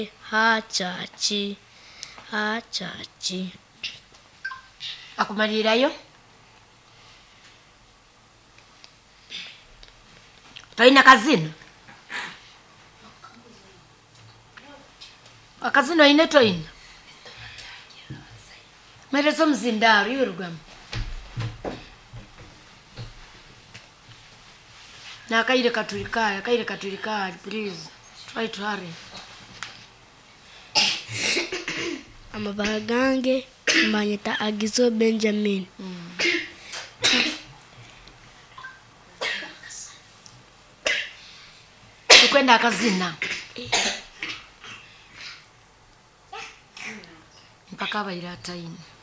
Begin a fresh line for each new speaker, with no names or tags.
Hachachi.
Akumalirayo? Toina kazino? Akazino ine toina? Merezo mzindaru yurugamu. Na kaire katulikaya, please. Try to hurry.
Amabara gange mbanyita Agizo Benjamin.
Ukwenda akazina? Mpaka baira taini.